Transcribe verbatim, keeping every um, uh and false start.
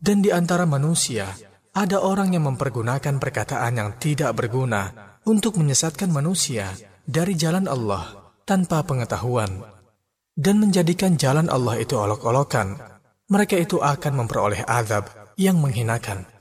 Dan di antara manusia, ada orang yang mempergunakan perkataan yang tidak berguna untuk menyesatkan manusia dari jalan Allah tanpa pengetahuan, dan menjadikan jalan Allah itu olok-olokan. Mereka itu akan memperoleh azab yang menghinakan.